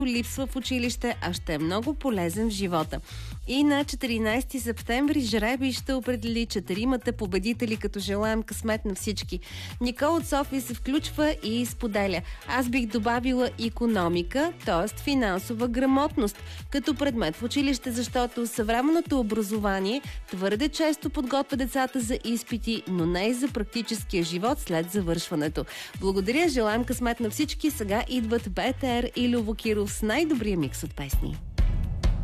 липсва в училище, а ще е много полезен в живота. И на 14 септември жребий ще определи 4-мата победители, като желаем късмет на всички. Никол от София се включва и споделя: аз бих добавила икономика, т.е. финансова грамотност, като предмет в училище, защото съвременното образование твърде често подготвя децата за изпити, но не и за практическия живот след завършването. Благодаря, желаем късмет на всички. Сега идват БТР и Любо Киров с най-добрия микс от песни.